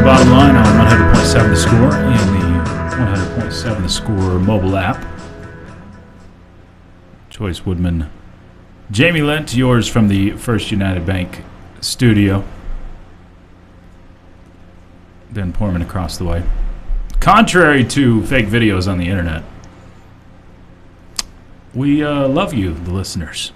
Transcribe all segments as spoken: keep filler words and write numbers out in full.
the Bottom Line on one hundred point seven The Score and the one hundred point seven The Score mobile app. Joyce Woodman, Jamie Lent, yours from the First United Bank studio. Ben Portman across the way. Contrary to fake videos on the internet, we uh, love you, the listeners.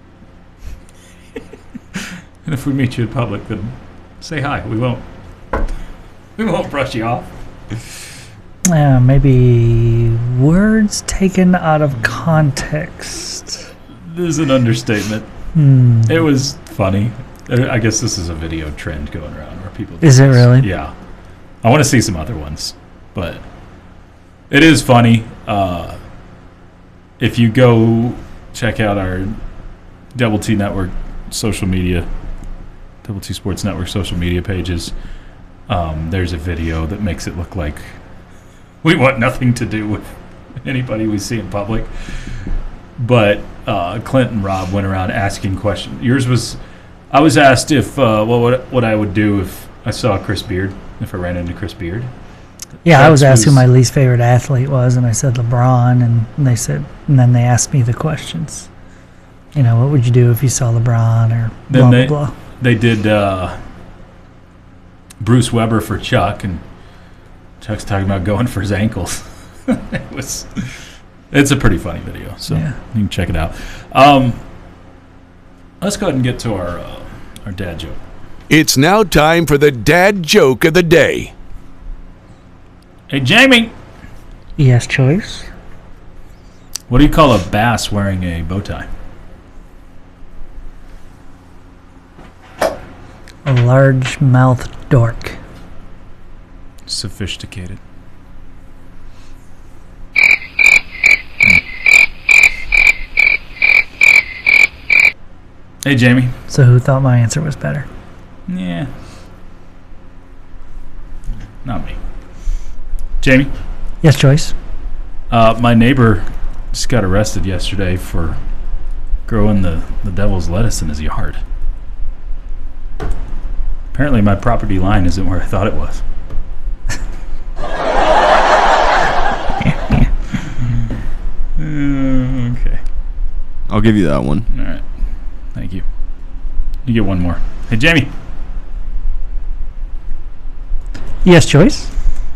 And if we meet you in public, then say hi. We won't. We won't brush you off. Uh, maybe words taken out of context. This is an understatement. Hmm. It was funny. I guess this is a video trend going around where people. Is it really? Yeah. I want to see some other ones, but it is funny. Uh, if you go check out our Double T Network social media, Double T Sports Network social media pages, um, there's a video that makes it look like we want nothing to do with anybody we see in public. But uh, Clint and Rob went around asking questions. Yours was, I was asked if uh, what what I would do if I saw Chris Beard, if I ran into Chris Beard. Yeah, That's I was asked who was, my least favorite athlete was, and I said LeBron, and they said, and then they asked me the questions. You know, what would you do if you saw LeBron or blah, then they, blah, blah. They did uh, Bruce Weber for Chuck, and Chuck's talking about going for his ankles. it was, it's a pretty funny video, so Yeah. you can check it out. Um, let's go ahead and get to our uh, our dad joke. It's now time for the dad joke of the day. Hey, Jamie, Yes, choice. what do you call a bass wearing a bow tie? A large-mouthed dork. Sophisticated. Hey, Jamie. So who thought my answer was better? Yeah. Not me. Jamie, Yes, choice. uh, my neighbor just got arrested yesterday for growing the, the devil's lettuce in his yard. Apparently my property line isn't where I thought it was. Uh, okay. I'll give you that one. All right. Thank you. You get one more. Hey, Jamie. Yes, choice.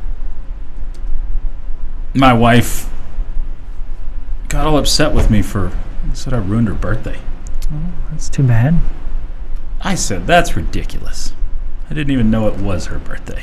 My wife got all upset with me for said I ruined her birthday. That's too bad. I said, that's ridiculous. I didn't even know it was her birthday.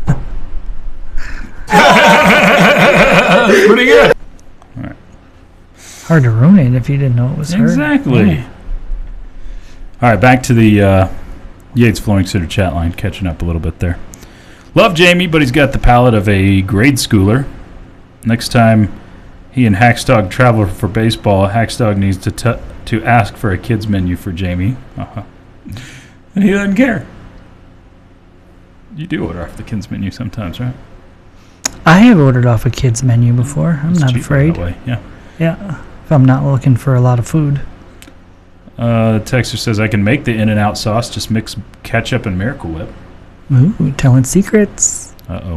Pretty good. All right. Hard to ruin it if you didn't know it was her. Exactly. Yeah. All right, back to the uh, Yates Flooring Center chat line, catching up a little bit there. Love Jamie, but he's got the palate of a grade schooler. Next time he and Hackstog travel for baseball, Hackstog needs to t- to ask for a kids menu for Jamie. Uh-huh. And he doesn't care. You do order off the kids menu sometimes, right? I have ordered off a kid's menu before. I'm It's not cheaper afraid. that way, yeah. Yeah, if I'm not looking for a lot of food. Uh, Texter says, I can make the In-N-Out sauce, just mix ketchup and Miracle Whip. Ooh, telling secrets. Uh-oh.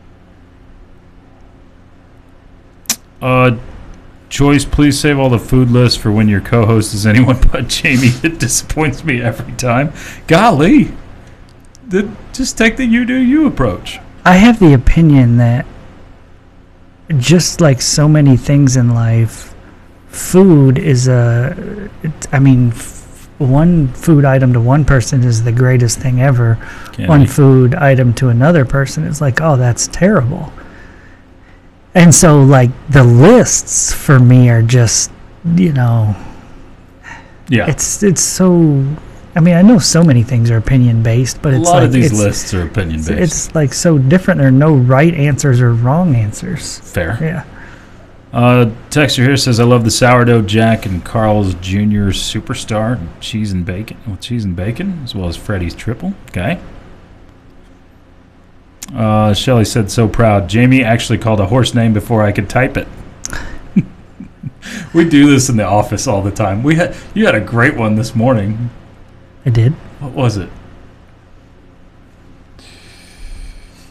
Uh, Joyce, please save all the food lists for when your co-host is anyone but Jamie. It disappoints me every time. Golly. The, just take the you do you approach. I have the opinion that just like so many things in life, food is a, it, I mean, f- one food item to one person is the greatest thing ever. Can't one be. food item to another person is like, oh, that's terrible. And so, like, the lists for me are just, you know, Yeah. it's it's so. I mean, I know so many things are opinion based, but a it's lot like of these it's, lists are opinion it's, based. it's like so different. There are no right answers or wrong answers. Fair. Yeah. Uh, Texter here says, I love the sourdough Jack and Carl's Junior Superstar cheese and bacon, with cheese and bacon, as well as Freddy's Triple. Okay. Uh, Shelly said, so proud. Jamie actually called a horse name before I could type it. We do this in the office all the time. We had you had a great one this morning. I did. What was it?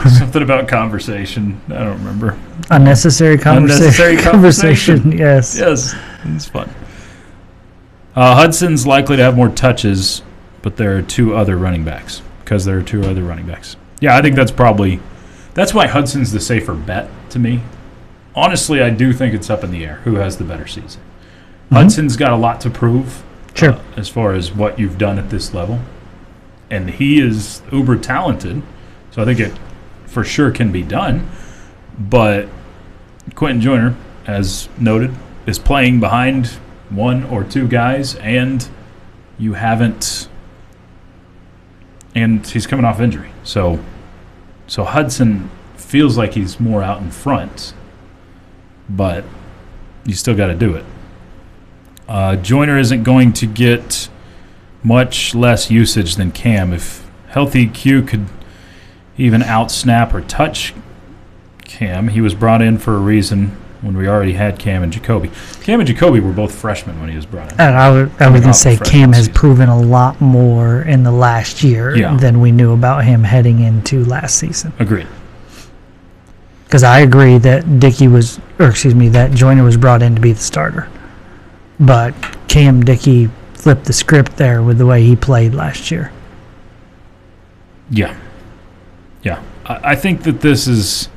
Something about conversation. I don't remember. Unnecessary conversation. Unnecessary conversation. conversation. Yes. Yes, it's fun. Uh, Hudson's likely to have more touches, but there are two other running backs because there are two other running backs. Yeah, I think that's probably that's why Hudson's the safer bet to me. Honestly, I do think it's up in the air who has the better season. Mm-hmm. Hudson's got a lot to prove. Sure. Uh, as far as what you've done at this level, and he is uber talented, so I think it for sure can be done. But Quentin Joyner, as noted, is playing behind one or two guys, and you haven't, and he's coming off injury. So, so Hudson feels like he's more out in front, but you still got to do it. Uh, Joyner isn't going to get much less usage than Cam. If healthy Q could even out-snap or touch Cam, he was brought in for a reason when we already had Cam and Jacoby. Cam and Jacoby were both freshmen when he was brought in. And I was, I was going to say Cam has proven a lot more in the last year yeah. than we knew about him heading into last season. Agreed. Because I agree that Dickey was, or excuse me, that Joyner was brought in to be the starter. But Cam Dickey flipped the script there with the way he played last year. Yeah. Yeah. I, I think that this is...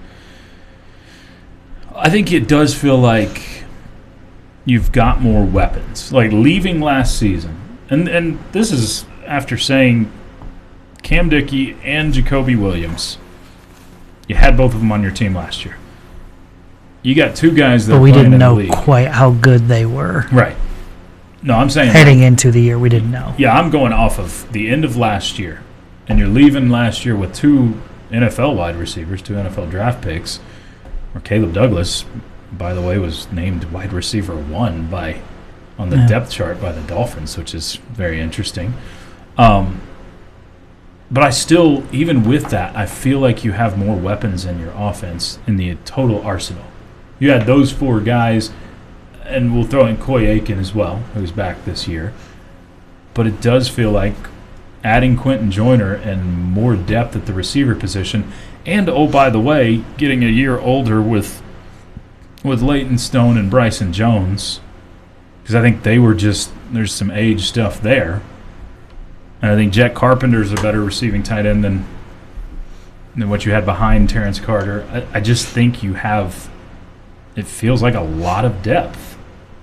I think it does feel like you've got more weapons. Like leaving last season, and, and this is after saying Cam Dickey and Jacoby Williams, you had both of them on your team last year. You got two guys that but we didn't in know the league. quite how good they were. Right. No, I'm saying heading like, into the year, we didn't know. Yeah, I'm going off of the end of last year, and you're leaving last year with two N F L wide receivers, two N F L draft picks. Or Caleb Douglas, by the way, was named wide receiver one by on the yeah. depth chart by the Dolphins, which is very interesting. Um, but I still, even with that, I feel like you have more weapons in your offense in the total arsenal. You had those four guys, and we'll throw in Coy Aiken as well, who's back this year. But it does feel like adding Quentin Joyner and more depth at the receiver position, and, oh, by the way, getting a year older with with Leighton Stone and Bryson Jones, because I think they were just, there's some age stuff there. And I think Jet Carpenter's a better receiving tight end than, than what you had behind Terrence Carter. I, I just think you have, it feels like a lot of depth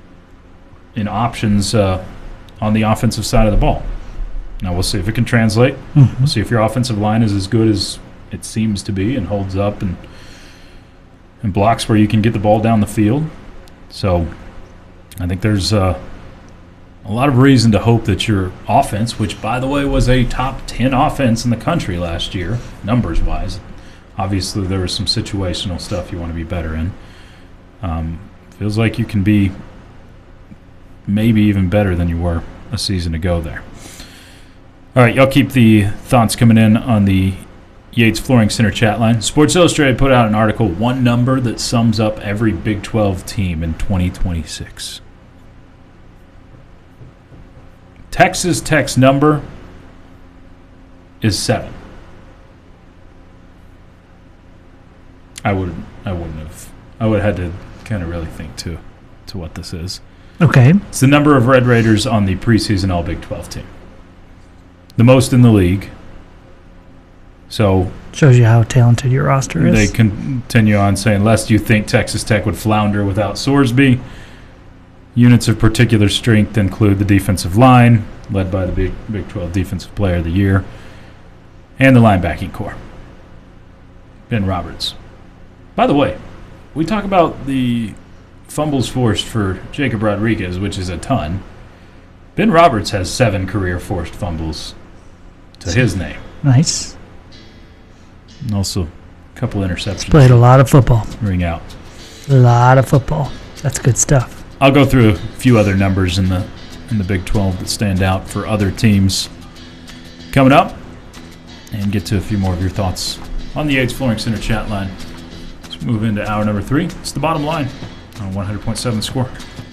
in options uh, on the offensive side of the ball. Now we'll see if it can translate. Mm-hmm. We'll see if your offensive line is as good as it seems to be and holds up and and blocks where you can get the ball down the field. So I think there's uh, a lot of reason to hope that your offense, which, by the way, was a top ten offense in the country last year, numbers-wise. Obviously, there was some situational stuff you want to be better in. Um, feels like you can be maybe even better than you were a season ago there. All right, y'all keep the thoughts coming in on the Yates Flooring Center chat line. Sports Illustrated put out an article, one number that sums up every Big twelve team in twenty twenty-six. Texas Tech's number is seven. I would I wouldn't have. I would have had to kind of really think to to what this is. Okay. It's the number of Red Raiders on the preseason All Big twelve team. The most in the league. So shows you how talented your roster is. They continue on saying, lest you think Texas Tech would flounder without Sorsby, units of particular strength include the defensive line, led by the Big, Big twelve Defensive Player of the Year, and the linebacking core. Ben Roberts. By the way, we talk about the fumbles forced for Jacob Rodriguez, which is a ton. Ben Roberts has seven career forced fumbles to his name. Nice. And also a couple interceptions. He's played a lot of football. Ring out. A lot of football. That's good stuff. I'll go through a few other numbers in the in the Big twelve that stand out for other teams coming up, and get to a few more of your thoughts on the Yates Flooring Center chat line. Let's move into hour number three. It's the bottom line on one hundred point seven Score.